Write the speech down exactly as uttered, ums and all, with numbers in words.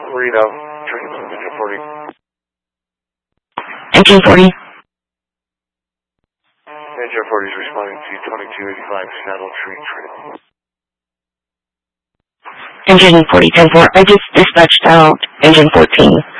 Reno, Engine forty. Engine forty. Engine forty is responding to twenty-two eighty-five Saddle Tree Trail. Engine forty, ten four. I just dispatched out Engine fourteen.